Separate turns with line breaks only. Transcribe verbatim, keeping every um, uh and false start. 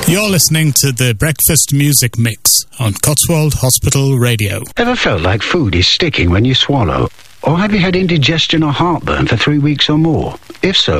You're listening to the Breakfast Music Mix on Cotswold Hospital Radio.
Ever felt like food is sticking when you swallow? Or have you had indigestion or heartburn for three weeks or more? If so,